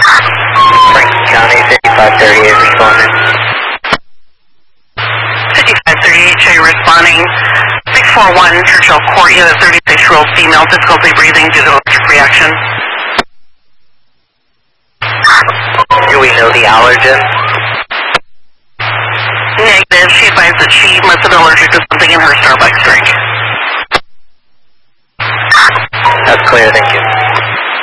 Franklin County, 5538 responding. 5538, J responding. 641 Churchill Court, you have a 36-year-old female, difficulty breathing due to electric reaction. Do we know the allergen? Negative. She advised that she must have been allergic to something in her Starbucks drink. That's clear, thank you.